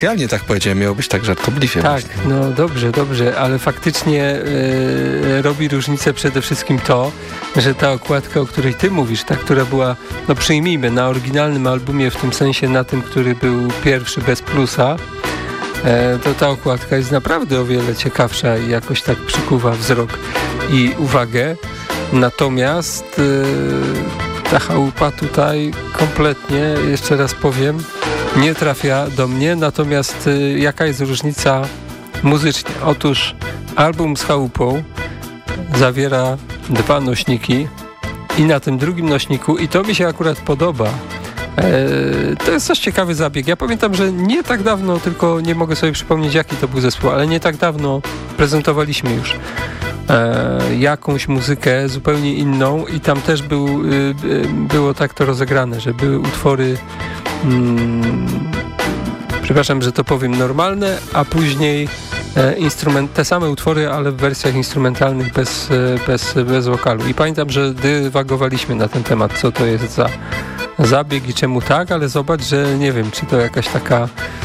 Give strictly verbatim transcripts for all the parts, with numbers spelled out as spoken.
Ja nie tak powiedziałem, miało być tak żartobliwie. Tak, właśnie. no dobrze, dobrze, ale faktycznie e, robi różnicę przede wszystkim to, że ta okładka, o której ty mówisz, ta, która była, no przyjmijmy, na oryginalnym albumie, w tym sensie na tym, który był pierwszy bez plusa, e, to ta okładka jest naprawdę o wiele ciekawsza i jakoś tak przykuwa wzrok i uwagę. Natomiast e, ta chałupa tutaj kompletnie, jeszcze raz powiem, nie trafia do mnie, natomiast y, jaka jest różnica muzycznie? Otóż album z chałupą zawiera dwa nośniki i na tym drugim nośniku, i to mi się akurat podoba, e, to jest coś ciekawy zabieg. Ja pamiętam, że nie tak dawno, tylko nie mogę sobie przypomnieć, jaki to był zespół, ale nie tak dawno prezentowaliśmy już e, jakąś muzykę zupełnie inną i tam też był, y, y, było tak to rozegrane, że były utwory Hmm, przepraszam, że to powiem, normalne, a później e, instrument, te same utwory, ale w wersjach instrumentalnych bez, e, bez, bez wokalu. I pamiętam, że dywagowaliśmy na ten temat, co to jest za zabieg i czemu tak, ale zobacz, że nie wiem, czy to jakaś taka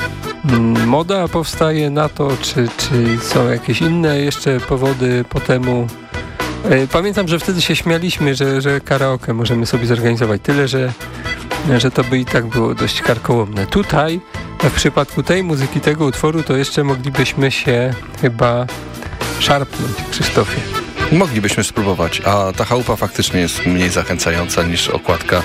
mm, moda powstaje na to, czy, czy są jakieś inne jeszcze powody po temu. E, pamiętam, że wtedy się śmialiśmy, że, że karaoke możemy sobie zorganizować. Tyle, że że to by i tak było dość karkołomne. Tutaj, w przypadku tej muzyki, tego utworu, to jeszcze moglibyśmy się chyba szarpnąć, Krzysztofie. Moglibyśmy spróbować, a ta chałupa faktycznie jest mniej zachęcająca niż okładka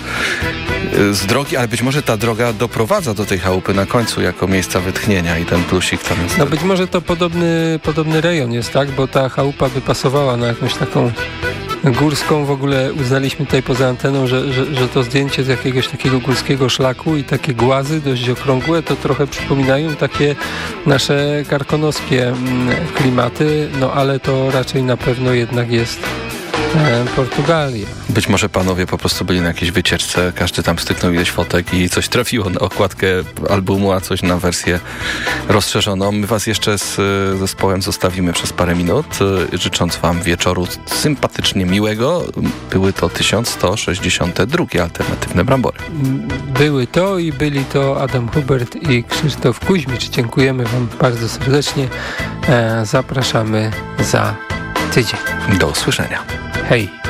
z drogi, ale być może ta droga doprowadza do tej chałupy na końcu jako miejsca wytchnienia i ten plusik tam jest. No być może to podobny, podobny rejon jest, tak? Bo ta chałupa by pasowała na jakąś taką górską. W ogóle uznaliśmy tutaj poza anteną, że, że, że to zdjęcie z jakiegoś takiego górskiego szlaku i takie głazy dość okrągłe to trochę przypominają takie nasze karkonoskie klimaty, no ale to raczej na pewno jednak jest e, Portugalia. Być może panowie po prostu byli na jakiejś wycieczce, każdy tam styknął ileś fotek i coś trafiło na okładkę albumu, a coś na wersję rozszerzoną. My was jeszcze z zespołem zostawimy przez parę minut, życząc wam wieczoru sympatycznie miłego. Były to tysiąc sto sześćdziesiąte drugie alternatywne Brambory. Były to i byli to Adam Hubert i Krzysztof Kuźmicz. Dziękujemy wam bardzo serdecznie. E, zapraszamy za tydzień. Do usłyszenia. Hej.